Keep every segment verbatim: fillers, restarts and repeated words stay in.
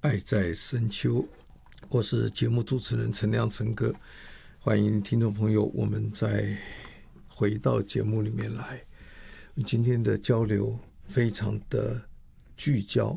爱在深秋，我是节目主持人陈亮陈哥，欢迎听众朋友，我们再回到节目里面来。今天的交流非常的聚焦，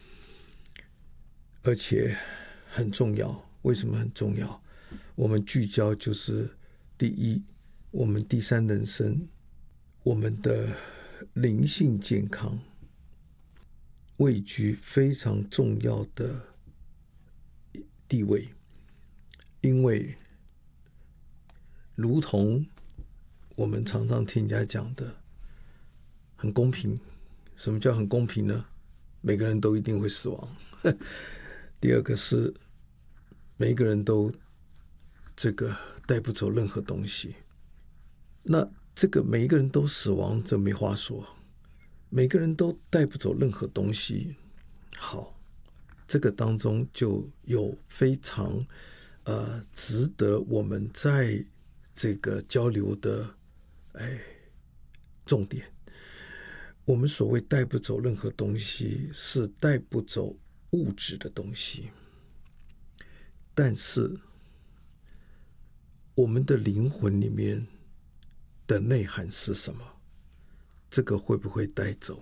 而且很重要。为什么很重要？我们聚焦就是第一，我们第三人生，我们的灵性健康位居非常重要的地位，因为如同我们常常听人家讲的，很公平。什么叫很公平呢？每个人都一定会死亡。第二个是每个人都这个带不走任何东西。那这个每一个人都死亡，这没话说。每个人都带不走任何东西。好，这个当中就有非常呃值得我们在这个交流的哎重点。我们所谓带不走任何东西，是带不走物质的东西，但是我们的灵魂里面的内涵是什么？这个会不会带走？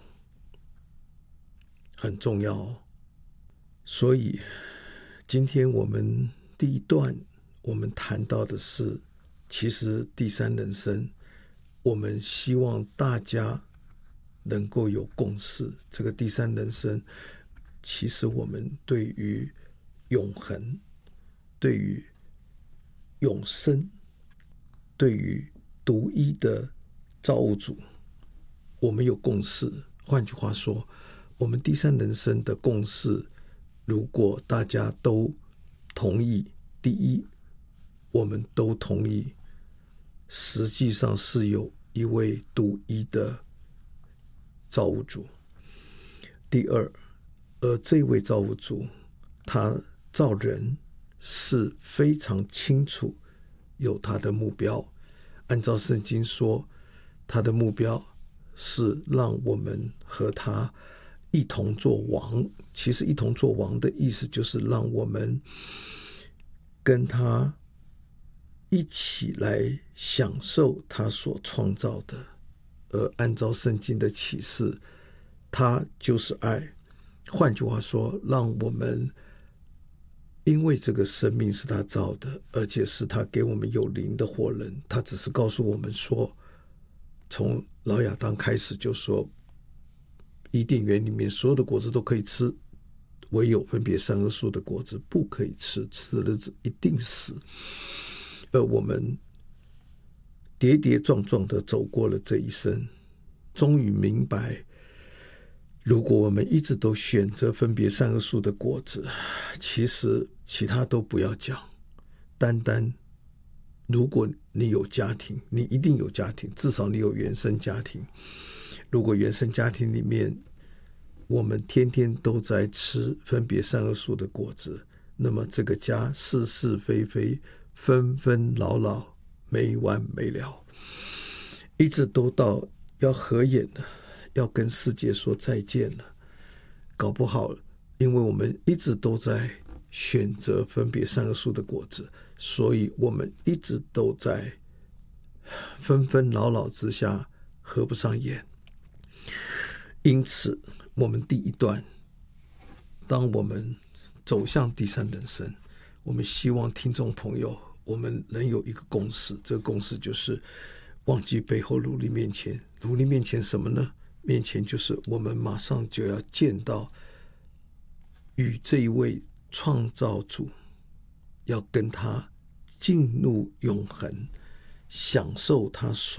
很重要哦。所以今天我们第一段我们谈到的是，其实第三人生，我们希望大家能够有共识。这个第三人生，其实我们对于永恒，对于永生，对于独一的造物主，我们有共识。换句话说，我们第三人生的共识，如果大家都同意，第一，我们都同意实际上是有一位独一的造物主。第二，而这位造物主他造人是非常清楚有他的目标。按照圣经说，他的目标是让我们和他一同做王。其实一同做王的意思就是让我们跟他一起来享受他所创造的。而按照圣经的启示，他就是爱。换句话说，让我们因为这个生命是他造的，而且是他给我们有灵的活人。他只是告诉我们说，从老亚当开始就说，伊甸园里面所有的果子都可以吃，唯有分别善恶树的果子不可以吃，吃了一定死。而我们跌跌撞撞的走过了这一生，终于明白，如果我们一直都选择分别善恶树的果子，其实其他都不要讲，单单如果你有家庭，你一定有家庭，至少你有原生家庭。如果原生家庭里面我们天天都在吃分别善恶树的果子，那么这个家是是非非，纷纷扰扰，没完没了，一直都到要合眼了，要跟世界说再见了。搞不好因为我们一直都在选择分别善恶树的果子，所以我们一直都在纷纷扰扰之下合不上眼。因此我们第一段，当我们走向第三人生，我们希望听众朋友我们能有一个共识。这个共识就是忘记背后，努力面前。努力面前什么呢？面前就是我们马上就要见到与这一位创造主，要跟他进入永恒，享受他所